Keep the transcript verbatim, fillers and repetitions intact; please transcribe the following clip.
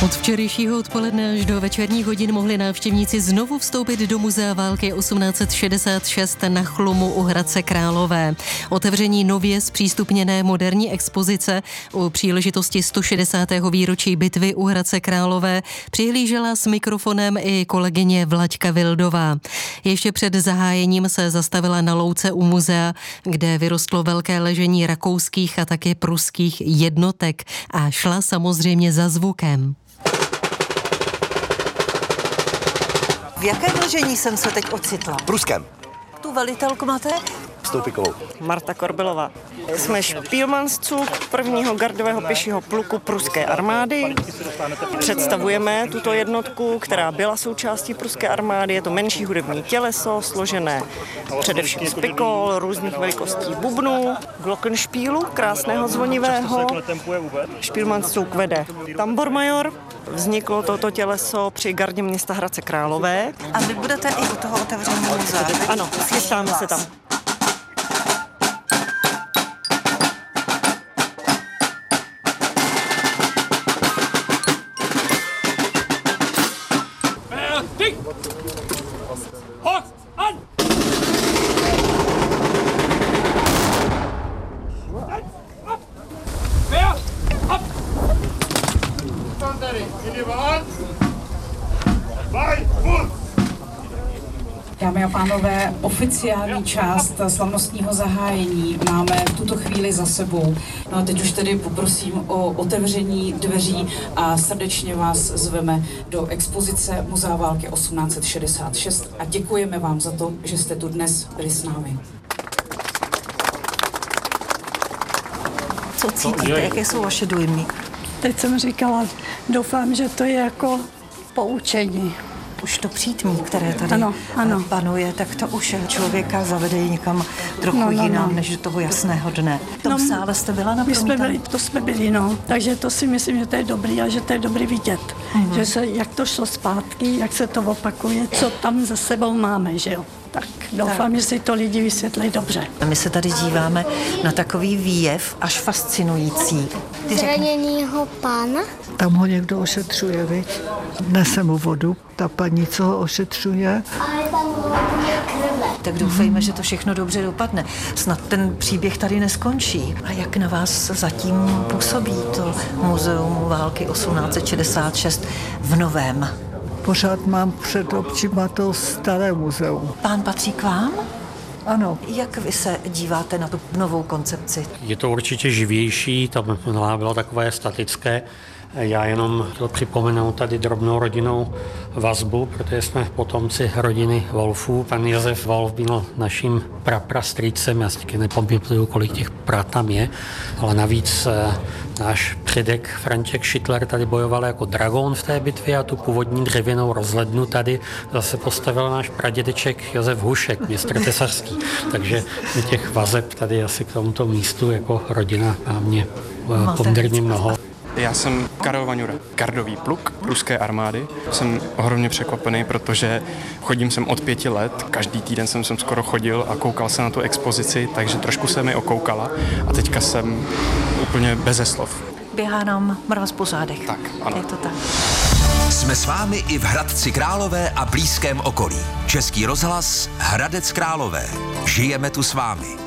Od včerejšího odpoledne až do večerních hodin mohli návštěvníci znovu vstoupit do Muzea války osmnáct set šedesát šest na Chlumu u Hradce Králové. Otevření nově zpřístupněné moderní expozice u příležitosti sto šedesátého výročí bitvy u Hradce Králové přihlížela s mikrofonem i kolegyně Vlaďka Vildová. Ještě před zahájením se zastavila na louce u muzea, kde vyrostlo velké ležení rakouských a také pruských jednotek a šla samozřejmě za zvukem. V jakém ležení jsem se teď ocitla? Pruském. Tu velitelku máte? Stoupikovou. Marta Korbelová. Jsme špílmansců prvního gardového pěšího pluku pruské armády. Představujeme tuto jednotku, která byla součástí pruské armády. Je to menší hudební těleso, složené především z pikol, různých velikostí bubnů, glockenspielu, krásného zvonivého. Špílmansců vede tambormajor. Vzniklo toto těleso při gardě města Hradce Králové. A vy budete i u toho otevření muzea? Ano, chystáme se tam. Dámy a pánové, oficiální část slavnostního zahájení máme v tuto chvíli za sebou. No a teď už tedy poprosím o otevření dveří a srdečně vás zveme do expozice Muzea války osmnáct set šedesát šest a děkujeme vám za to, že jste tu dnes byli s námi. Co cítíte? Jaké jsou vaše dojmy? Teď jsem říkala, doufám, že to je jako poučení. Už to přítmí, které tady ano, ano. panuje, tak to už člověka zavede někam trochu no, no, jinam, no. než do toho jasného dne. V tom No, sále jste byla na My jsme promítání? byli, to jsme byli, no. Takže to si myslím, že to je dobrý a že to je dobrý vidět. Mm-hmm. Že se, jak to šlo zpátky, jak se to opakuje, co tam za sebou máme, že jo. Tak doufám, tak. že si to lidi vysvětlí dobře. My se tady díváme na takový výjev až fascinující. Zraněnýho pána? Tam ho někdo ošetřuje, viď? Nese mu vodu, ta paní, co ho ošetřuje. Ale tam hodně krve. Tak doufejme, že to všechno dobře dopadne. Snad ten příběh tady neskončí. A jak na vás zatím působí to Muzeum války osmnáct set šedesát šest v Novém? Pořád mám před očima to staré muzeum. Pán patří k vám? Ano. Jak vy se díváte na tu novou koncepci? Je to určitě živější, tam bylo takové statické. Já jenom chtěl připomenout tady drobnou rodinnou vazbu, protože jsme potomci rodiny Wolfů. Pan Josef Wolf byl naším praprastrýcem, já si taky nepamatuju, kolik těch pra tam je, ale navíc náš předek František Schittler tady bojoval jako dragon v té bitvě a tu původní dřevěnou rozhlednu tady zase postavil náš pradědeček Josef Hušek, mistr tesařský. Takže těch vazeb tady asi k tomuto místu jako rodina máme poměrně mnoho. Já jsem Karel Vaňura, gardový pluk pruské armády. Jsem ohromně překvapený, protože chodím sem od pěti let. Každý týden jsem sem skoro chodil a koukal se na tu expozici, takže trošku se mi okoukala a teďka jsem úplně beze slov. Běhá nám mráz po zádech. Tak, ano. Je to tak. Jsme s vámi i v Hradci Králové a blízkém okolí. Český rozhlas Hradec Králové. Žijeme tu s vámi.